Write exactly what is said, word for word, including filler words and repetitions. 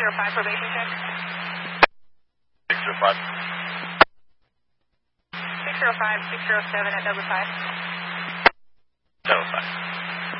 zero five probation check. six zero five. six zero five, six zero seven at double five. Double five.